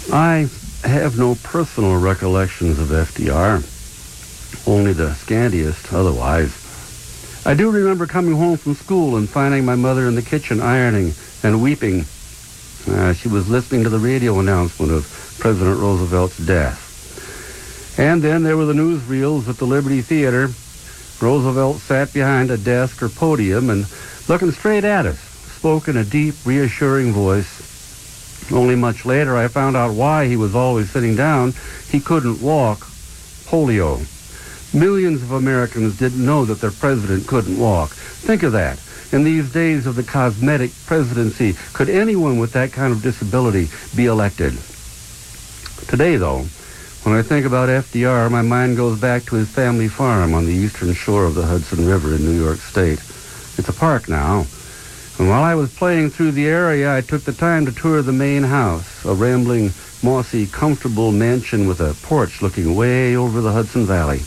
I have no personal recollections of FDR, only the scantiest otherwise. I do remember coming home from school and finding my mother in the kitchen ironing and weeping. She was listening to the radio announcement of President Roosevelt's death. And then there were the newsreels at the Liberty Theater. Roosevelt sat behind a desk or podium and, looking straight at us, spoke in a deep, reassuring voice. Only much later I found out why he was always sitting down. He couldn't walk. Polio. Millions of Americans didn't know that their president couldn't walk. Think of that. In these days of the cosmetic presidency, could anyone with that kind of disability be elected? Today, though, when I think about FDR, my mind goes back to his family farm on the eastern shore of the Hudson River in New York State. It's a park now. And while I was playing through the area, I took the time to tour the main house, a rambling, mossy, comfortable mansion with a porch looking way over the Hudson Valley.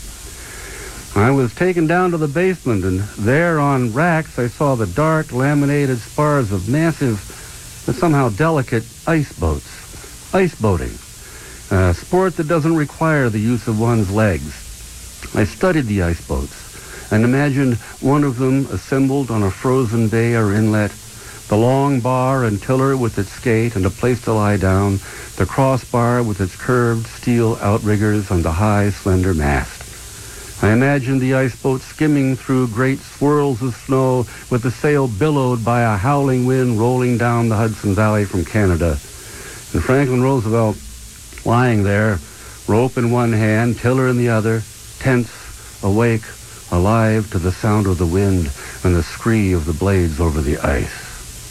I was taken down to the basement, and there on racks I saw the dark, laminated spars of massive, but somehow delicate ice boats. Ice boating. A sport that doesn't require the use of one's legs. I studied the ice boats and imagined one of them assembled on a frozen bay or inlet, the long bar and tiller with its skate and a place to lie down, the crossbar with its curved steel outriggers and the high, slender mast. I imagined the ice boat skimming through great swirls of snow with the sail billowed by a howling wind rolling down the Hudson Valley from Canada. And Franklin Roosevelt lying there, rope in one hand, tiller in the other, tense, awake, alive to the sound of the wind and the scree of the blades over the ice.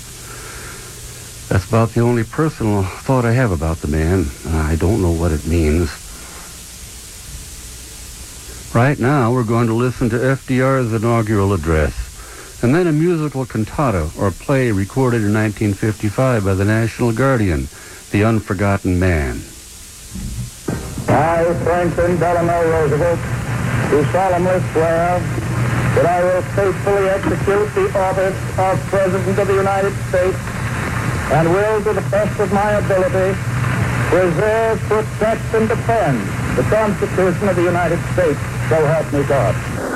That's about the only personal thought I have about the man. I don't know what it means. Right now, we're going to listen to FDR's inaugural address, and then a musical cantata or play recorded in 1955 by the National Guardian, The Unforgotten Man. I, Franklin Delano Roosevelt, do solemnly swear that I will faithfully execute the office of President of the United States and will, to the best of my ability, preserve, protect, and defend the Constitution of the United States. So help me God.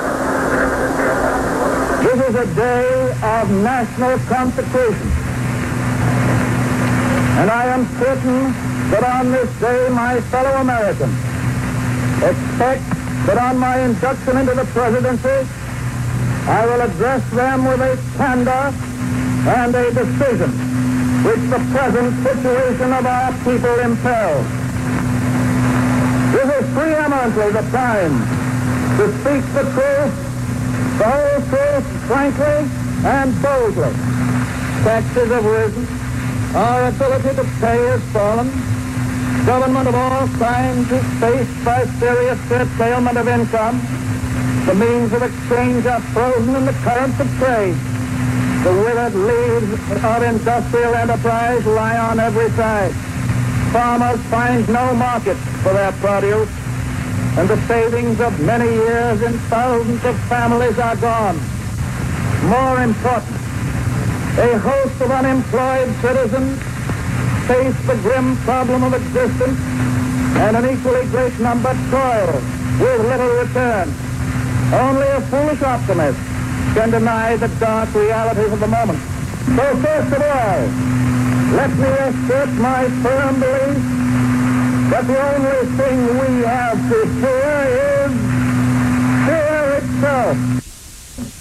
This is a day of national consecration. And I am certain that on this day my fellow Americans expect that on my induction into the presidency, I will address them with a candor and a decision which the present situation of our people impels. This is preeminently the time to speak the truth, the whole truth, frankly and boldly. Taxes have risen. Our ability to pay has fallen. Government of all kinds is faced by serious curtailment of income. The means of exchange are frozen in the currents of trade. The withered leaves of industrial enterprise lie on every side. Farmers find no market for their produce, and the savings of many years in thousands of families are gone. More important, a host of unemployed citizens face the grim problem of existence, and an equally great number toil with little return. Only a foolish optimist can deny the dark realities of the moment. So first of all, let me assert my firm belief that the only thing we have to fear is fear itself.